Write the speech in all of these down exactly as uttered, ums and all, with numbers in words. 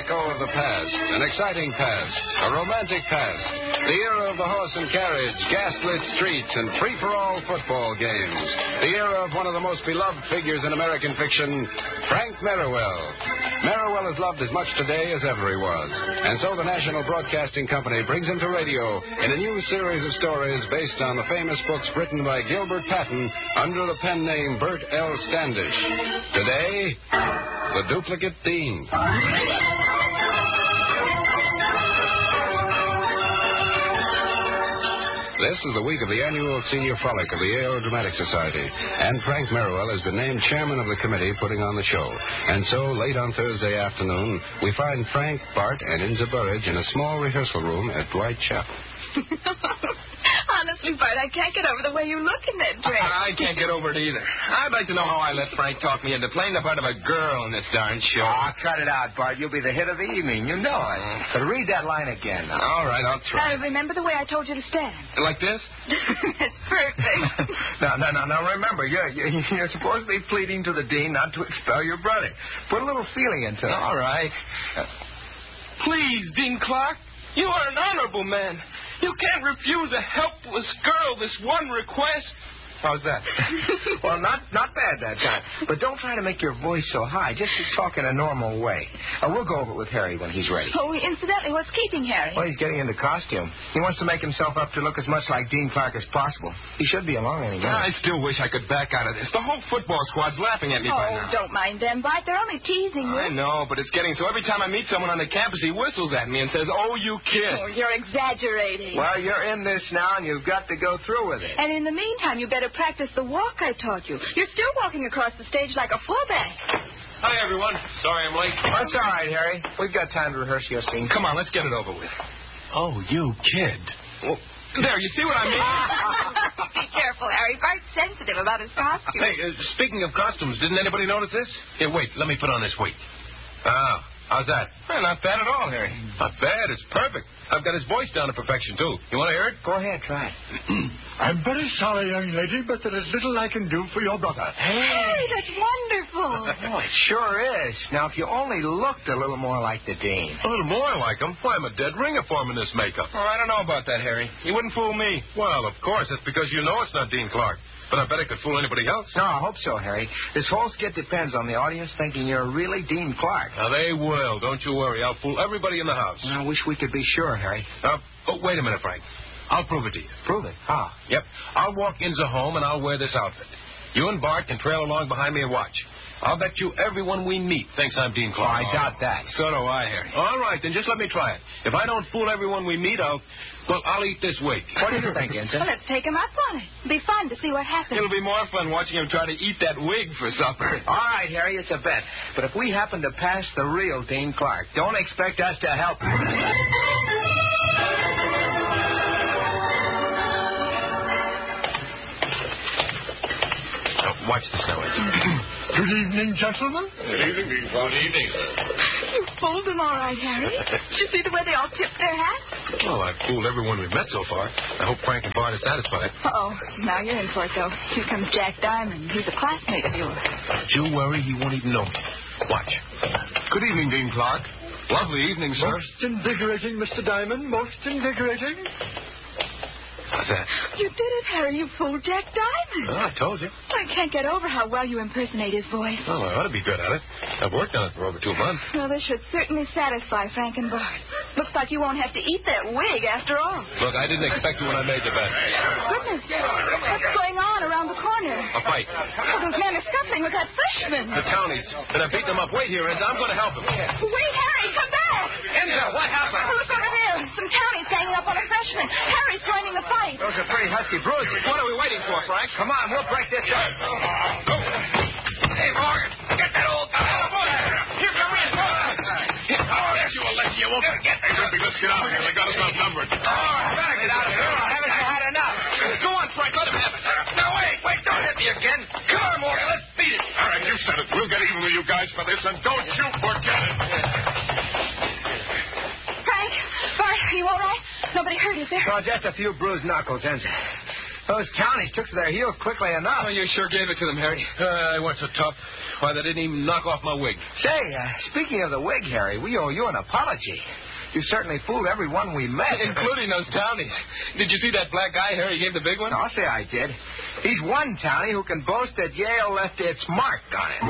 echo of the past, an exciting past, a romantic past, the era of the horse and carriage, gaslit streets, and free-for-all football games, the era of one of the most beloved figures in American fiction, Frank Merriwell. Merriwell is loved as much today as ever he was, and so the National Broadcasting Company brings him to radio in a new series of stories based on the famous books written by Gilbert Patton under the pen name Bert L. Standish. Today, The Duplicate Dean. This is the week of the annual senior frolic of the Yale Dramatic Society, and Frank Merriwell has been named chairman of the committee putting on the show. And so, late on Thursday afternoon, we find Frank, Bart, and Inza Burridge in a small rehearsal room at Dwight Chapel. Honestly, Bart, I can't get over the way you look in that dress. I can't get over it either. I'd like to know how I let Frank talk me into playing the part of a girl in this darn show. Ah, cut it out, Bart. You'll be the hit of the evening. You know it. But read that line again. Now. All right, I'll try. Uh, remember the way I told you to stand? Like this? It's perfect. no, no, no, no. Remember, you're, you're, you're supposed to be pleading to the dean not to expel your brother. Put a little feeling into it. All right. Uh, please, Dean Clark, you are an honorable man. You can't refuse a helpless girl this one request. How's that? Well, not not bad that time. But don't try to make your voice so high. Just talk in a normal way. Uh, we'll go over it with Harry when he's ready. Oh, incidentally, what's keeping Harry? Well, he's getting into costume. He wants to make himself up to look as much like Dean Clark as possible. He should be along any minute. I still wish I could back out of this. The whole football squad's laughing at me oh, by now. Don't mind them, Bart. They're only teasing you. I know, but it's getting so every time I meet someone on the campus, he whistles at me and says, "Oh, you kid." Oh, you're exaggerating. Well, you're in this now, and you've got to go through with it. And in the meantime, you better practice the walk I taught you. You're still walking across the stage like a fullback. Hi, everyone. Sorry I'm late. That's all right, Harry. We've got time to rehearse your scene. Come on, let's get it over with. Oh, you kid. Well, there, you see what I mean? Be careful, Harry. Bart's sensitive about his costume. Hey, uh, speaking of costumes, didn't anybody notice this? Here, wait. Let me put on this weight. Ah, how's that? Well, not bad at all, Harry. Not bad. It's perfect. I've got his voice down to perfection, too. You want to hear it? Go ahead, try it. I'm very sorry, young lady, but there is little I can do for your brother. Harry, that's wonderful. Oh, it sure is. Now, if you only looked a little more like the dean. A little more like him. Why, I'm a dead ringer for him in this makeup. Oh, I don't know about that, Harry. You wouldn't fool me. Well, of course. That's because you know it's not Dean Clark. But I bet it could fool anybody else. No, I hope so, Harry. This whole skit depends on the audience thinking you're really Dean Clark. Now, they will. Don't you worry. I'll fool everybody in the house. I wish we could be sure, Harry. Uh, oh, wait a minute, Frank. I'll prove it to you. Prove it? How? Yep. I'll walk Inza home, and I'll wear this outfit. You and Bart can trail along behind me and watch. I'll bet you everyone we meet thinks I'm Dean Clark. Oh, I doubt that. So do I, Harry. All right, then just let me try it. If I don't fool everyone we meet, I'll... Well, I'll eat this wig. What do you think, Inza? Well, let's take him up on it. It'll be fun to see what happens. It'll be more fun watching him try to eat that wig for supper. All right, Harry, it's a bet. But if we happen to pass the real Dean Clark, don't expect us to help you. Oh, watch this now, Inza. Good evening, gentlemen. Good evening, Dean Clark. Good evening, sir. You fooled them all right, Harry. Did you see the way they all tipped their hats? Well, I've fooled everyone we've met so far. I hope Frank and Bart are satisfied. Uh-oh. Now you're in for it, though. Here comes Jack Diamond. He's a classmate of yours. Don't you worry. He won't even know me. Watch. Good evening, Dean Clark. Lovely evening, sir. Most invigorating, Mister Diamond. Most invigorating. How's that? You did it, Harry. You fooled Jack Diamond. Oh, I told you. I can't get over how well you impersonate his voice. Well, I ought to be good at it. I've worked on it for over two months. Well, this should certainly satisfy Frank and Bart. Looks like you won't have to eat that wig after all. Look, I didn't expect you when I made the bet. Goodness, what's going on around the corner? A fight. Oh, those men are scuffling with that freshman. The townies. And I beat them up. Wait here, Inza. I'm going to help him. Wait, Harry, come back. Inza, what happened? Oh, look over there. Some townies ganging up on a freshman. Harry's joining the fight. Those are pretty husky bruises. What are we waiting for, Frank? Come on, we'll break this up. Go. Hey, Morgan, get that old... Here come in. I'll let you, I'll let you. You won't forget me. Let's get out of here. They got us outnumbered. Oh, I better get out of here. I haven't had enough. Go on, Frank, let him have it. No, wait, wait, don't hit me again. Come on, Morgan, let's beat it. All right, you said it. We'll get even with you guys for this, and don't you forget it. Frank, Bart, are you all right? Nobody hurt, is there? Oh, just a few bruised knuckles, Enza. Those townies took to their heels quickly enough. Oh, you sure gave it to them, Harry. Uh, they weren't so tough. Why, they didn't even knock off my wig. Say, uh, speaking of the wig, Harry, we owe you an apology. You certainly fooled everyone we met. Including those townies. Did you see that black guy Harry gave the big one? No, I'll say I did. He's one townie who can boast that Yale left its mark on it.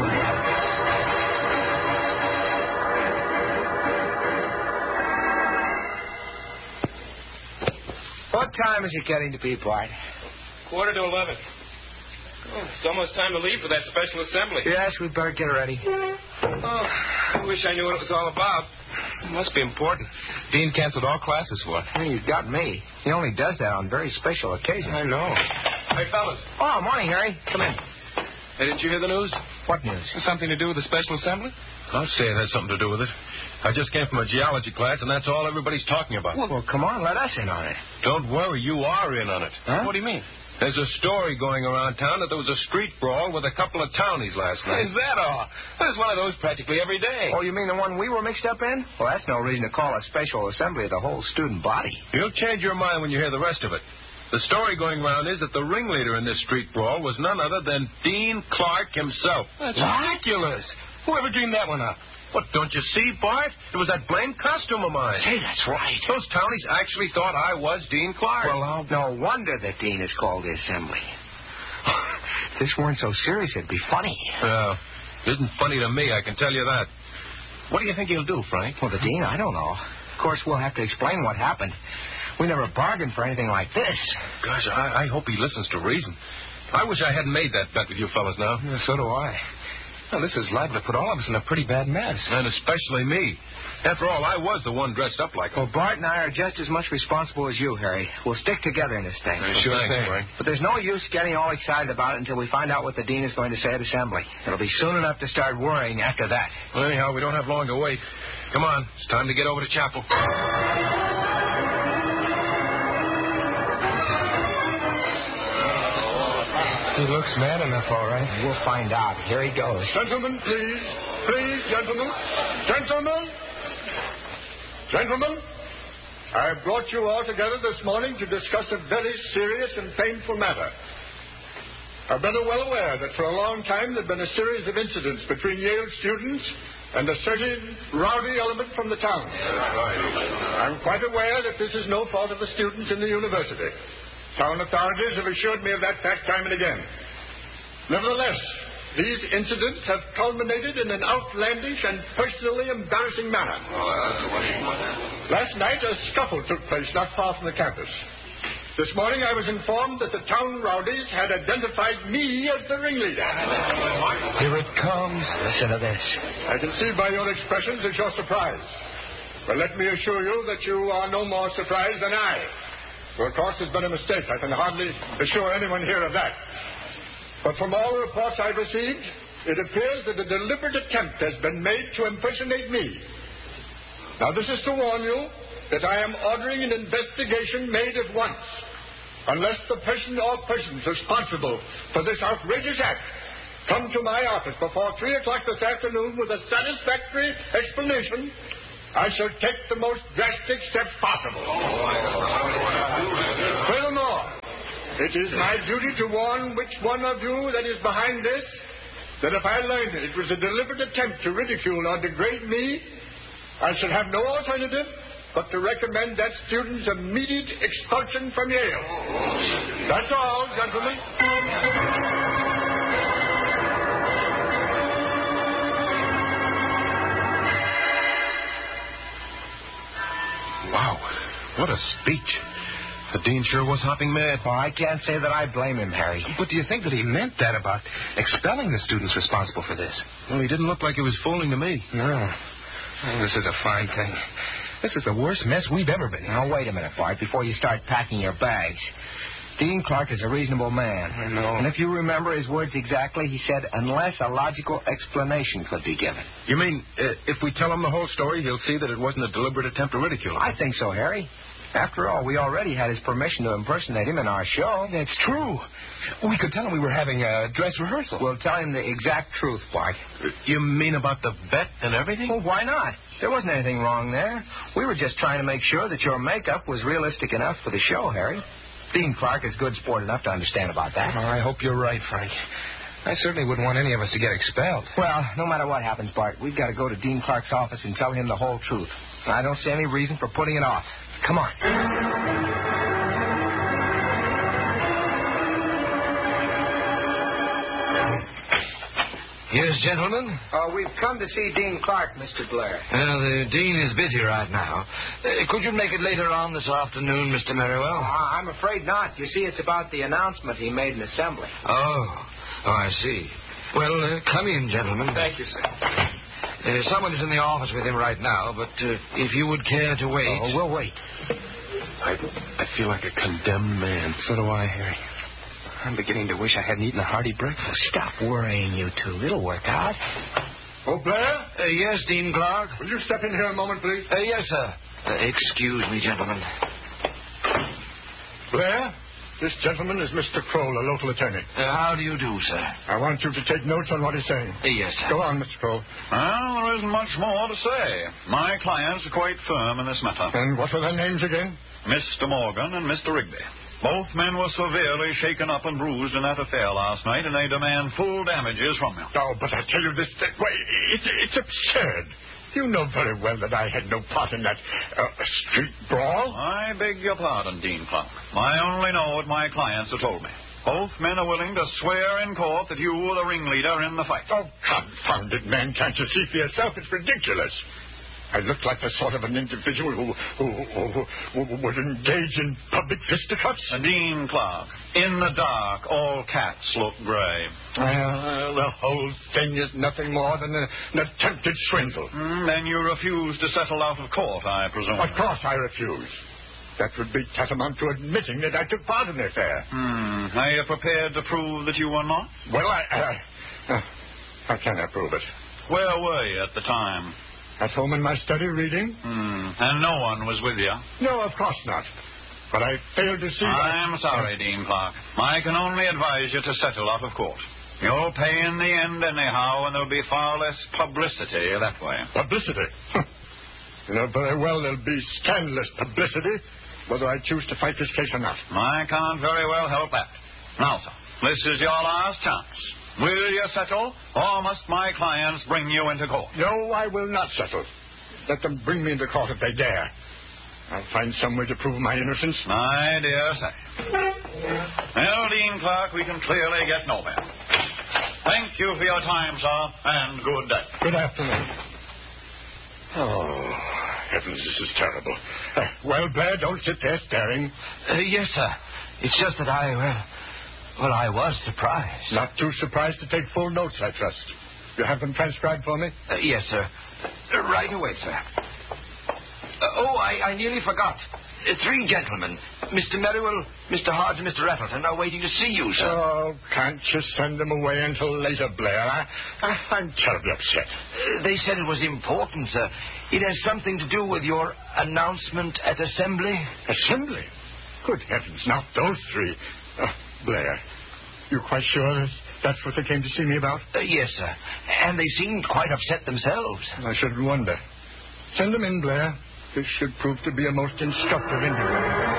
What time is it getting to be, Bart? Quarter to eleven. Oh, it's almost time to leave for that special assembly. Yes, we'd better get ready. Oh, I wish I knew what it was all about. It must be important. Dean canceled all classes for it. Well, you've got me. He only does that on very special occasions. I know. Hey, fellas. Oh, morning, Harry. Come in. Hey, didn't you hear the news? What news? Something to do with the special assembly? I'll say it has something to do with it. I just came from a geology class, and that's all everybody's talking about. Well, well come on, let us in on it. Don't worry, you are in on it. Huh? What do you mean? There's a story going around town that there was a street brawl with a couple of townies last night. Is that all? There's one of those practically every day. Oh, you mean the one we were mixed up in? Well, that's no reason to call a special assembly of the whole student body. You'll change your mind when you hear the rest of it. The story going around is that the ringleader in this street brawl was none other than Dean Clark himself. That's ridiculous. Whoever dreamed that one up? What, don't you see, Bart? It was that blamed costume of mine. Say, that's right. Those townies actually thought I was Dean Clark. Well, uh, no wonder that Dean is called the assembly. If this weren't so serious, it'd be funny. Uh, it isn't funny to me, I can tell you that. What do you think he'll do, Frank? Well, the Dean, I don't know. Of course, we'll have to explain what happened. We never bargained for anything like this. Gosh, I, I hope he listens to reason. I wish I hadn't made that bet with you fellas now. Yeah, so do I. Well, this is liable to put all of us in a pretty bad mess. And especially me. After all, I was the one dressed up like Well, him. Bart and I are just as much responsible as you, Harry. We'll stick together in this thing. Uh, sure Thanks, thing. Frank. But there's no use getting all excited about it until we find out what the Dean is going to say at assembly. It'll be soon enough to start worrying after that. Well, anyhow, we don't have long to wait. Come on, it's time to get over to chapel. He looks mad enough, all right. We'll find out. Here he goes. Gentlemen, please. Please, gentlemen. Gentlemen. Gentlemen. I brought you all together this morning to discuss a very serious and painful matter. I've been well aware that for a long time there have been a series of incidents between Yale students and a certain rowdy element from the town. I'm quite aware that this is no fault of the students in the university. Town authorities have assured me of that fact time and again. Nevertheless, these incidents have culminated in an outlandish and personally embarrassing manner. Last night, a scuffle took place not far from the campus. This morning, I was informed that the town rowdies had identified me as the ringleader. Here it comes. Listen to this. I can see by your expressions that you're surprised. But let me assure you that you are no more surprised than I. Well, of course, there's been a mistake. I can hardly assure anyone here of that. But from all the reports I've received, it appears that a deliberate attempt has been made to impersonate me. Now, this is to warn you that I am ordering an investigation made at once. Unless the person or persons responsible for this outrageous act come to my office before three o'clock this afternoon with a satisfactory explanation, I shall take the most drastic steps possible. Furthermore, it is my duty to warn which one of you that is behind this, that if I learned it was a deliberate attempt to ridicule or degrade me, I shall have no alternative but to recommend that student's immediate expulsion from Yale. That's all, gentlemen. Wow, what a speech. The dean sure was hopping mad. Well, I can't say that I blame him, Harry. But do you think that he meant that about expelling the students responsible for this? Well, he didn't look like he was fooling to me. No. Oh, this is a fine thing. This is the worst mess we've ever been in. Now, wait a minute, Bart, before you start packing your bags. Dean Clark is a reasonable man. I know. And if you remember his words exactly, he said, unless a logical explanation could be given. You mean, uh, if we tell him the whole story, he'll see that it wasn't a deliberate attempt to ridicule him? I think so, Harry. After all, we already had his permission to impersonate him in our show. That's true. We could tell him we were having a dress rehearsal. We'll tell him the exact truth, Bart. You mean about the bet and everything? Well, why not? There wasn't anything wrong there. We were just trying to make sure that your makeup was realistic enough for the show, Harry. Dean Clark is good sport enough to understand about that. Oh, I hope you're right, Frank. I certainly wouldn't want any of us to get expelled. Well, no matter what happens, Bart, we've got to go to Dean Clark's office and tell him the whole truth. I don't see any reason for putting it off. Come on. Yes, gentlemen? Uh, we've come to see Dean Clark, Mister Blair. Well, the dean is busy right now. Uh, could you make it later on this afternoon, Mister Merriwell? Oh, I'm afraid not. You see, it's about the announcement he made in assembly. Oh, oh, I see. Well, uh, come in, gentlemen. Thank you, sir. Uh, someone is in the office with him right now, but uh, if you would care to wait... Oh, we'll wait. I, I feel like a condemned man. So do I, Harry. I'm beginning to wish I hadn't eaten a hearty breakfast. Stop worrying, you two. It'll work out. Oh, Blair? Uh, yes, Dean Clark? Will you step in here a moment, please? Uh, yes, sir. Uh, excuse me, gentlemen. Blair, this gentleman is Mister Kroll, a local attorney. Uh, how do you do, sir? I want you to take notes on what he's saying. Uh, yes, sir. Go on, Mister Kroll. Well, there isn't much more to say. My clients are quite firm in this matter. And what were their names again? Mister Morgan and Mister Rigby. Both men were severely shaken up and bruised in that affair last night, and they demand full damages from you. Oh, but I tell you this... That, why, it's, it's absurd. You know very well that I had no part in that uh, street brawl. I beg your pardon, Dean Clark. I only know what my clients have told me. Both men are willing to swear in court that you were the ringleader in the fight. Oh, confounded man, can't you see for yourself? It's ridiculous. I looked like the sort of an individual who, who, who, who would engage in public fisticuffs. Uh, Dean Clark, in the dark, all cats look gray. Well, the whole thing is nothing more than a, an attempted swindle. Mm, then you refuse to settle out of court, I presume. Of course I refuse. That would be tantamount to admitting that I took part in the affair. Hmm. Are you prepared to prove that you were not? Well, I... Uh, uh, how can I prove it? Where were you at the time? At home in my study reading. Hmm. And no one was with you? No, of course not. But I failed to see... I'm sorry, Dean Clark. I can only advise you to settle out of court. You'll pay in the end anyhow, and there'll be far less publicity that way. Publicity? You know very well there'll be scandalous publicity, whether I choose to fight this case or not. I can't very well help that. Now, sir, this is your last chance. Will you settle, or must my clients bring you into court? No, I will not settle. Let them bring me into court if they dare. I'll find some way to prove my innocence. I dare say. Well, Dean Clark, we can clearly get nowhere. Thank you for your time, sir, and good day. Good afternoon. Oh, heavens, this is terrible. Uh, well, Blair, don't sit there staring. Uh, yes, sir. It's just that I, well, well, I was surprised. Not too surprised to take full notes, I trust. You have them transcribed for me? Uh, yes, sir. Uh, right away, sir. Uh, oh, I, I nearly forgot. Uh, three gentlemen, Mister Merriwell, Mister Hodge, and Mister Rattleton, are waiting to see you, sir. Oh, can't you send them away until later, Blair? I, I, I'm terribly upset. Uh, they said it was important, sir. It has something to do with your announcement at Assembly. Assembly? Good heavens, not those three. Uh, Blair, you quite sure that's, that's what they came to see me about? Uh, yes, sir. And they seemed quite upset themselves. I shouldn't wonder. Send them in, Blair. This should prove to be a most instructive interview.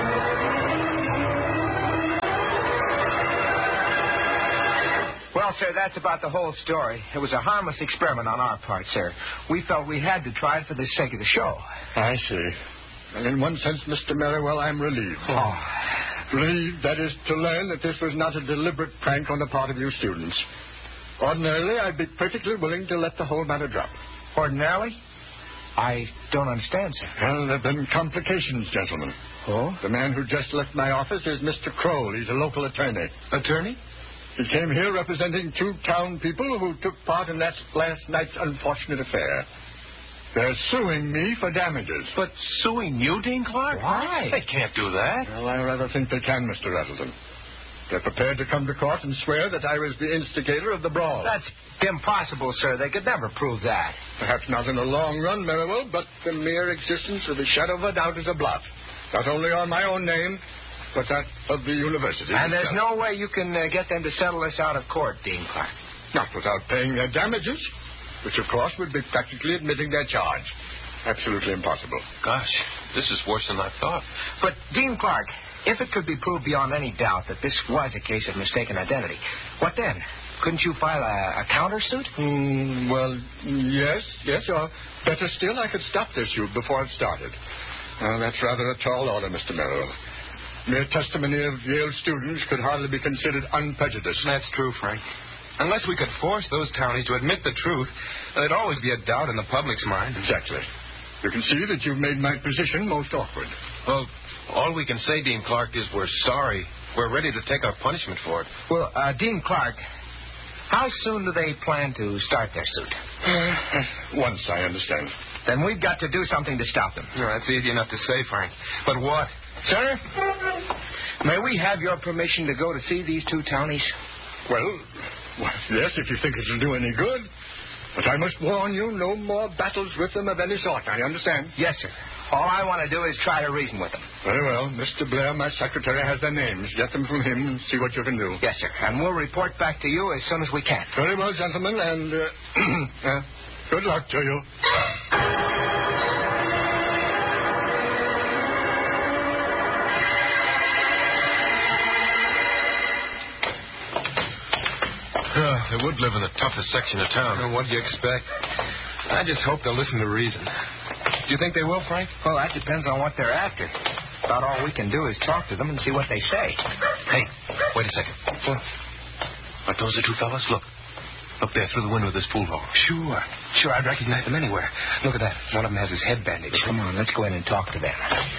Well, sir, that's about the whole story. It was a harmless experiment on our part, sir. We felt we had to try it for the sake of the show. I see. And in one sense, Mister Merriwell, I'm relieved. Oh. Relieved, that is, to learn that this was not a deliberate prank on the part of you students. Ordinarily, I'd be perfectly willing to let the whole matter drop. Ordinarily? I don't understand, sir. Well, there have been complications, gentlemen. Oh? The man who just left my office is Mister Kroll. He's a local attorney. Attorney? He came here representing two town people who took part in that last night's unfortunate affair. They're suing me for damages. But suing you, Dean Clark? Why? They can't do that. Well, I rather think they can, Mister Rattleton. They're prepared to come to court and swear that I was the instigator of the brawl. That's impossible, sir. They could never prove that. Perhaps not in the long run, Merriwell, but the mere existence of the shadow of a doubt is a blot. Not only on my own name, but that of the university. And there's itself. no way you can uh, get them to settle this out of court, Dean Clark. Not without paying their damages, which, of course, would be practically admitting their charge. Absolutely impossible. Gosh, this is worse than I thought. But, Dean Clark, if it could be proved beyond any doubt that this was a case of mistaken identity, what then? couldn't you file a, a countersuit? Mm, well, yes, yes, or better still, I could stop this suit before it started. Uh, that's rather a tall order, Mister Merrill. Mere testimony of Yale students could hardly be considered unprejudiced. That's true, Frank. Unless we could force those townies to admit the truth, there'd always be a doubt in the public's mind. Exactly. You can see that you've made my position most awkward. Well, all we can say, Dean Clark, is we're sorry. We're ready to take our punishment for it. Well, uh, Dean Clark, how soon do they plan to start their suit? Uh, once, I understand. Then we've got to do something to stop them. No, that's easy enough to say, Frank. But what? Sir, may we have your permission to go to see these two townies? Well, well, yes, if you think it'll do any good. But I must warn you, no more battles with them of any sort. I understand. Yes, sir. All I want to do is try to reason with them. Very well. Mister Blair, my secretary, has their names. Get them from him and see what you can do. Yes, sir. And we'll report back to you as soon as we can. Very well, gentlemen, and uh, uh, good luck to you. Uh, they would live in the toughest section of town. Well, what do you expect? I just hope they'll listen to reason. Do you think they will, Frank? Well, that depends on what they're after. About all we can do is talk to them and see what they say. Hey, wait a second. What? Aren't those the two fellows? Look. Look there through the window of this pool hall. Sure. Sure, I'd recognize them anywhere. Look at that. One of them has his head bandaged. Come on, let's go in and talk to them.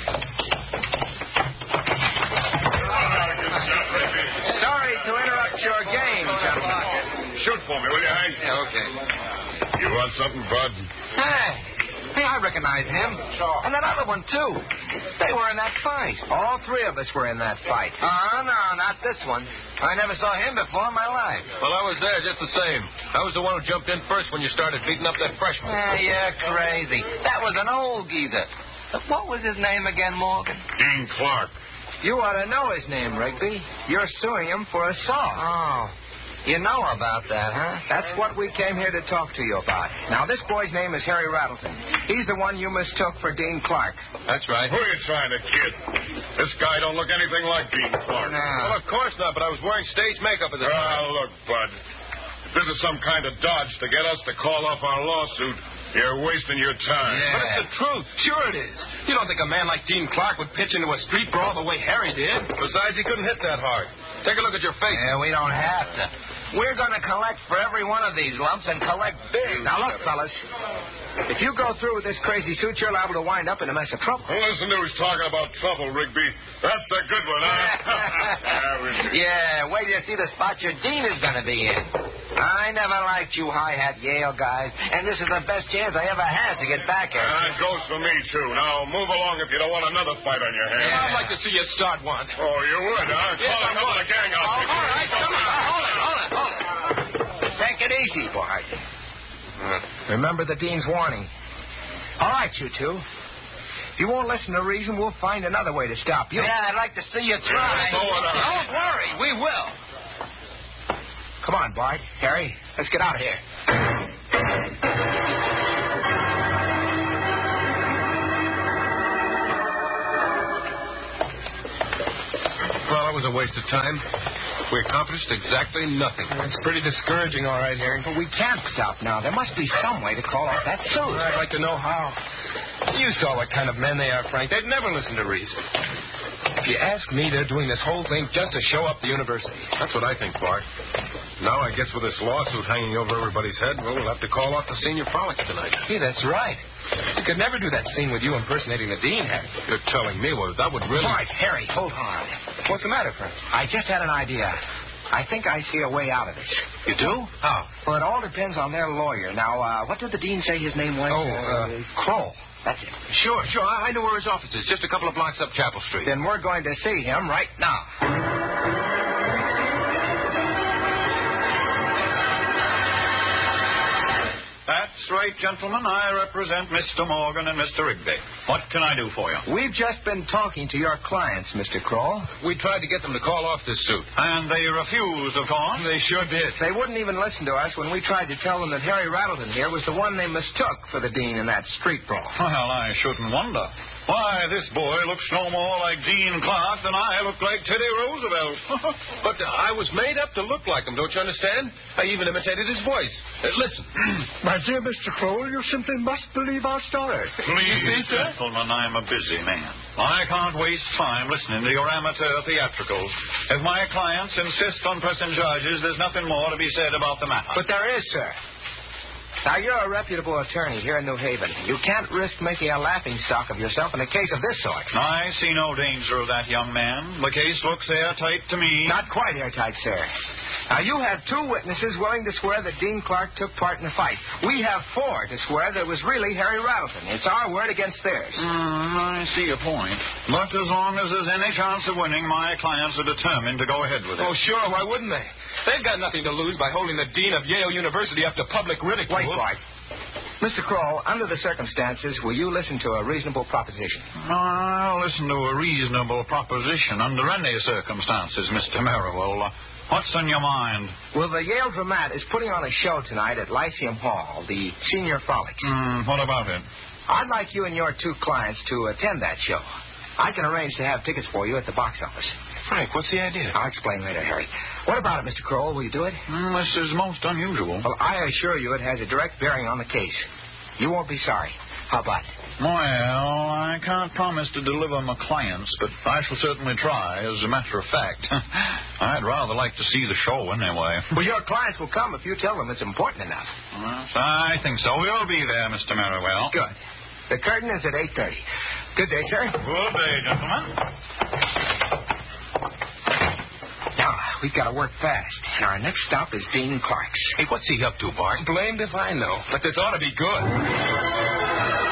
Sorry to interrupt your game, gentlemen. Shoot for me, will you, Hank? Yeah, okay. You want something, Bud? Hey. Hey, I recognize him. And that other one, too. They were in that fight. All three of us were in that fight. Oh, no, not this one. I never saw him before in my life. Well, I was there just the same. I was the one who jumped in first when you started beating up that freshman. Hey, you're crazy. That was an old geezer. What was his name again, Morgan? Dean Clark. You ought to know his name, Rigby. You're suing him for assault. Oh. You know about that, huh? That's what we came here to talk to you about. Now, this boy's name is Harry Rattleton. He's the one you mistook for Dean Clark. That's right. Who are you trying to kid? This guy don't look anything like Dean Clark. No. Well, of course not, but I was wearing stage makeup at the time. Ah, look, Bud. If this is some kind of dodge to get us to call off our lawsuit, you're wasting your time. Yeah. But it's the truth. Sure it is. You don't think a man like Dean Clark would pitch into a street brawl the way Harry did? Besides, he couldn't hit that hard. Take a look at your face. Yeah, we don't have to. We're going to collect for every one of these lumps and collect big. Now, look, fellas. If you go through with this crazy suit, you're liable to wind up in a mess of trouble. Well, listen to who's talking about trouble, Rigby. That's the good one, huh? Yeah, wait till you see the spot your dean is going to be in. I never liked you high-hat Yale guys, and this is the best chance I ever had to get back at you. That goes for me, too. Now, move along if you don't want another fight on your hands. I'd like to see you start one. Oh, you would, huh? Yes, Call I a couple would. of gang out. All right, come on. Hold it, hold it, hold it. Take it easy, boy. Remember the dean's warning. All right, you two. If you won't listen to reason, we'll find another way to stop you. Yeah, I'd like to see you try. Yeah, so would I. Don't worry, we will. Come on, Bart. Harry, let's get out of here. Well, that was a waste of time. We accomplished exactly nothing. It's pretty discouraging, all right, Harry. But we can't stop now. There must be some way to call off that suit. I'd like to know how. You saw what kind of men they are, Frank. They'd never listen to reason. If you ask me, they're doing this whole thing just to show up the university. That's what I think, Bart. Now, I guess with this lawsuit hanging over everybody's head, well, we'll have to call off the senior frolic tonight. Yeah, that's right. We could never do that scene with you impersonating the dean, Harry. You're telling me, well, that would really... Bart, Harry, hold on. What's the matter, Frank? I just had an idea. I think I see a way out of this. You do? How? Well, it all depends on their lawyer. Now, uh, what did the dean say his name was? Oh, uh, Kroll. That's it. Sure, sure. I, I know where his office is. Just a couple of blocks up Chapel Street. Then we're going to see him right now. That That's right, gentlemen. I represent Mister Morgan and Mister Rigby. What can I do for you? We've just been talking to your clients, Mister Kroll. We tried to get them to call off this suit. And they refused, of course. They sure did. They wouldn't even listen to us when we tried to tell them that Harry Rattleton here was the one they mistook for the dean in that street brawl. Well, I shouldn't wonder. Why, this boy looks no more like Dean Clark than I look like Teddy Roosevelt. But uh, I was made up to look like him, don't you understand? I even imitated his voice. Uh, listen. My dear Mister Kroll, you simply must believe our story. Please, see, sir? gentlemen, I'm a busy man. I can't waste time listening to your amateur theatricals. If my clients insist on pressing charges, there's nothing more to be said about the matter. But there is, sir. Now, you're a reputable attorney here in New Haven. You can't risk making a laughingstock of yourself in a case of this sort. I see no danger of that, young man. The case looks airtight to me. Not quite airtight, sir. Now, you have two witnesses willing to swear that Dean Clark took part in the fight. We have four to swear that it was really Harry Rattleton. It's our word against theirs. Mm, I see your point. But as long as there's any chance of winning, my clients are determined to go ahead with it. Oh, sure. Why wouldn't they? They've got nothing to lose by holding the dean of Yale University up to public ridicule. Wait, White. Mister Kroll, under the circumstances, will you listen to a reasonable proposition? I'll listen to a reasonable proposition under any circumstances, Mister Merriwell. Uh, what's on your mind? Well, the Yale Dramat is putting on a show tonight at Lyceum Hall, the Senior Frolics. Mm, what about it? I'd like you and your two clients to attend that show. I can arrange to have tickets for you at the box office. Frank, what's the idea? I'll explain later, Harry. What about it, Mister Kroll? Will you do it? Mm, this is most unusual. Well, I assure you it has a direct bearing on the case. You won't be sorry. How about it? Well, I can't promise to deliver my clients, but I shall certainly try, as a matter of fact. I'd rather like to see the show anyway. Well, your clients will come if you tell them it's important enough. Well, I think so. We'll be there, Mister Merriwell. Good. The curtain is at eight thirty. Good day, sir. Good day, gentlemen. Now, we've got to work fast. And our next stop is Dean Clark's. Hey, what's he up to, Bart? Blamed if I know. But this ought to be good.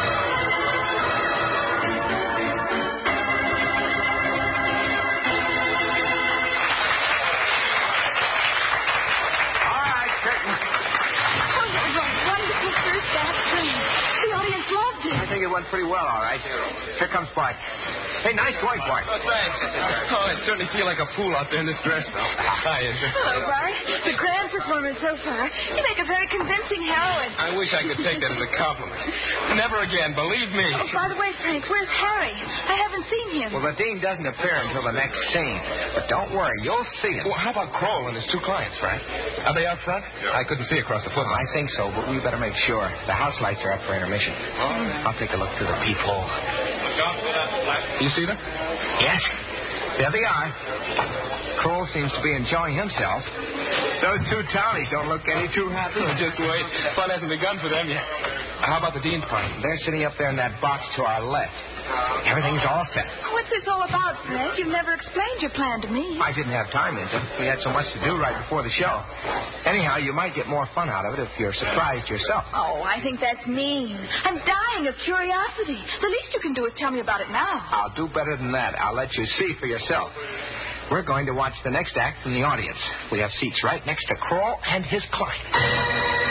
It went pretty well, all right. Here comes Bart. Hey, nice going, Bart. Oh, thanks. Oh, I certainly feel like a fool out there in this dress, though. Hi, Andrew. Hello, Bart. It's a grand performance so far. You make a very convincing heroine. I wish I could take that as a compliment. Never again, believe me. Oh, by the way, Frank, where's Harry? I haven't seen him. Well, the dean doesn't appear until the next scene. But don't worry, you'll see him. Well, how about Kroll and his two clients, Frank? Are they out front? I couldn't see across the footlight. I think so, but we better make sure. The house lights are up for intermission. Oh. I'll take a look through the peephole. You see them? Yes. There they are. Kroll seems to be enjoying himself. Those two townies don't look any too happy. Oh, just wait. Fun hasn't begun for them yet. How about the dean's party? They're sitting up there in that box to our left. Everything's all set. What's this all about, Frank? You've never explained your plan to me. I didn't have time, Vincent. We had so much to do right before the show. Anyhow, you might get more fun out of it if you're surprised yourself. Oh, I think that's mean. I'm dying of curiosity. The least you can do is tell me about it now. I'll do better than that. I'll let you see for yourself. We're going to watch the next act from the audience. We have seats right next to Kroll and his client.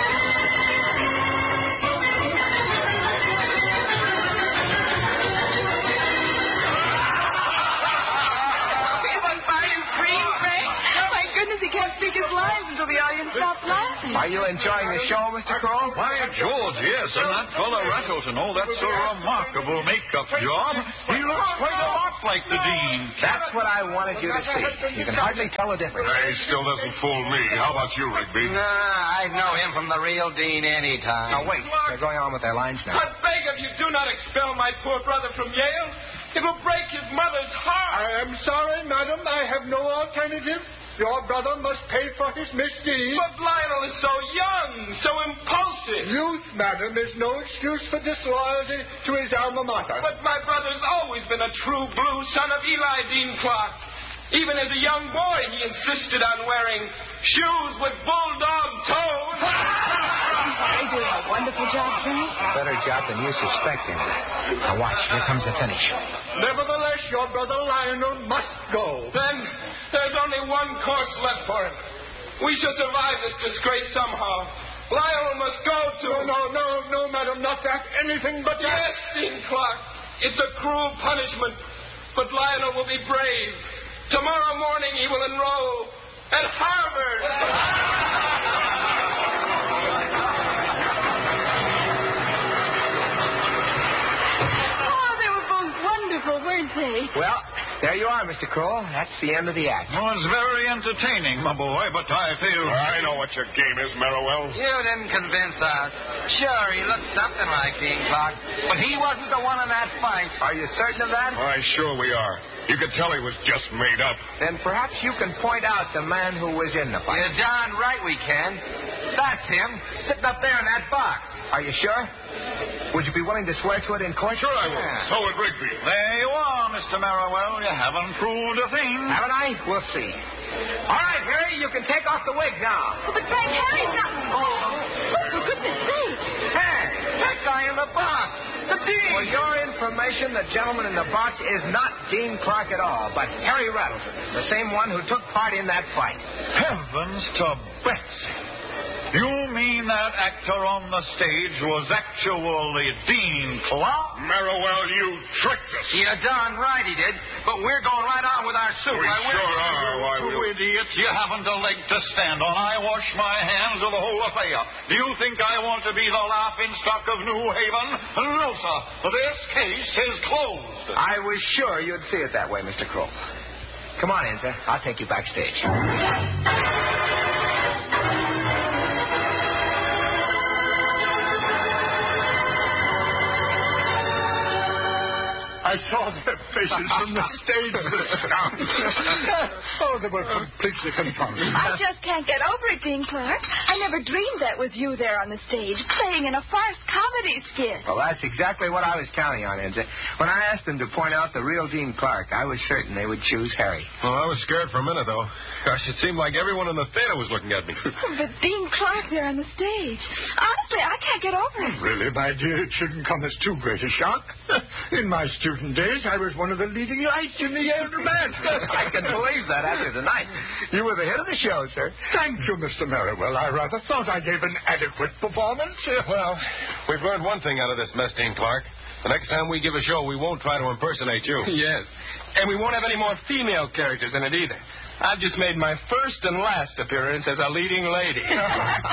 Are you enjoying the show, Mister Kroll? Why, George, yes. And that fellow Rattleton, oh, that's a remarkable makeup job. He looks quite a lot like the dean. That's what I wanted you to see. You can hardly tell the difference. He still doesn't fool me. How about you, Rigby? Nah, I'd know him from the real dean anytime. Now, wait. They're going on with their lines now. I beg of you, do not expel my poor brother from Yale. It will break his mother's heart. I am sorry, madam. I have no alternative. Your brother must pay for his misdeeds. But Lionel is so young, so impulsive. Youth, madam, is no excuse for disloyalty to his alma mater. But my brother's always been a true blue son of Eli Dean Clark. Even as a young boy, he insisted on wearing shoes with bulldog toes. You're doing a wonderful job, Frank. Better job than you suspect, Vincent. Now watch, here comes the finish. Nevertheless, your brother Lionel must go. Then there's only one course left for him. We shall survive this disgrace somehow. Lionel must go to... No, no, no, no, madam, not that. Anything but that. Yes, Dean Clark. It's a cruel punishment. But Lionel will be brave. Tomorrow morning he will enroll at Harvard. Oh, they were both wonderful, weren't they? Well, there you are, Mister Kroll. That's the end of the act. Well, it's very entertaining, my boy, but I feel... I know what your game is, Merriwell. You didn't convince us. Sure, he looked something like Dean Clark, but he wasn't the one in that fight. Are you certain of that? Why, sure we are. You could tell he was just made up. Then perhaps you can point out the man who was in the fight. You're darn right we can. That's him, sitting up there in that box. Are you sure? Would you be willing to swear to it in court? Sure I will. So would Rigby. There you are, Mister Merriwell. You haven't proved a thing. Haven't I? We'll see. All right, Harry, you can take off the wig now. But Frank, Harry's not... Oh, for goodness sake. Hey, that guy in the box. The Dean. For your information, the gentleman in the box is not Dean Clark at all, but Harry Rattleton, the same one who took part in that fight. Heavens to Betsy. You mean that actor on the stage was actually Dean Clark? Merriwell, you tricked us. You're darn right he did, but we're going right on with our suit. We Why, we're- sure are. Why, You we'll... idiots, you haven't a leg to stand on. I wash my hands of the whole affair. Do you think I want to be the laughing stock of New Haven? No, sir. This case is closed. I was sure you'd see it that way, Mister Kroll. Come on, Enza. I'll take you backstage. I saw their faces from the stage this time. Oh, they were completely confounded. I just can't get over it, Dean Clark. I never dreamed that was you there on the stage, playing in a farce comedy skit. Well, that's exactly what I was counting on, Enza. When I asked them to point out the real Dean Clark, I was certain they would choose Harry. Well, I was scared for a minute, though. Gosh, it seemed like everyone in the theater was looking at me. But Dean Clark there on the stage. Honestly, I can't get over it. Really, my dear, it shouldn't come as too great a shock. In my student days, I was one of the leading lights in the Yale Dramatics. I can believe that after tonight. You were the hit of the show, sir. Thank you, Mister Merriwell. I rather thought I gave an adequate performance. Well, we've learned one thing out of this mess, Dean Clark. The next time we give a show, we won't try to impersonate you. Yes. And we won't have any more female characters in it either. I've just made my first and last appearance as a leading lady.